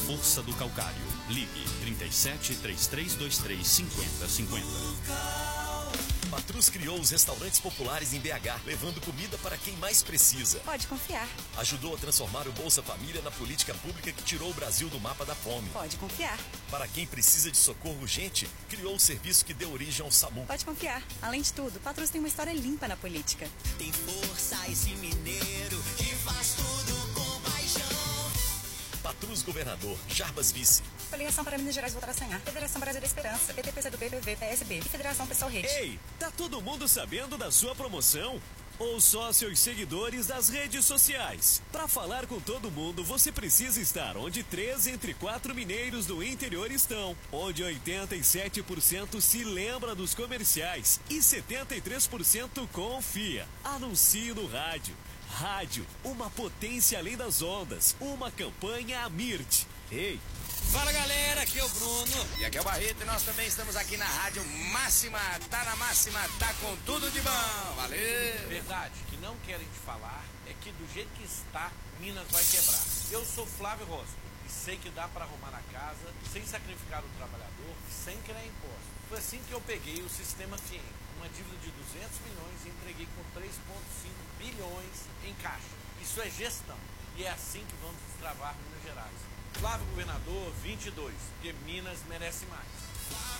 força do calcário. Ligue 37 3323 5050. Patrus criou os restaurantes populares em BH, levando comida para quem mais precisa. Pode confiar. Ajudou a transformar o Bolsa Família na política pública que tirou o Brasil do mapa da fome. Pode confiar. Para quem precisa de socorro urgente, criou o serviço que deu origem ao SAMU. Pode confiar. Além de tudo, Patrus tem uma história limpa na política. Tem força esse mineiro que faz tudo com paixão. Patrus governador, Jarbas vice. Coligação para Minas Gerais voltar a sonhar. Federação Brasil da Esperança. PT, PCdoB, PV, PSB. E Federação Pessoal Rede. Ei, tá todo mundo sabendo da sua promoção? Ou só seus seguidores das redes sociais? Para falar com todo mundo, você precisa estar onde 3 entre 4 mineiros do interior estão. Onde 87% se lembra dos comerciais e 73% confia. Anuncie no rádio. Rádio, uma potência além das ondas. Uma campanha Amirt. Ei! Fala galera, aqui é o Bruno e aqui é o Barreto e nós também estamos aqui na Rádio Máxima, tá na Máxima, tá com tudo de bom, valeu! Verdade, que não querem te falar é que do jeito que está, Minas vai quebrar. Eu sou Flávio Rosco e sei que dá para arrumar a casa sem sacrificar o trabalhador e sem criar imposto. Foi assim que eu peguei o Sistema FIEM, uma dívida de 200 milhões e entreguei com 3,5 bilhões em caixa. Isso é gestão e é assim que vamos destravar Minas Gerais. Flávio Governador 22, porque Minas merece mais.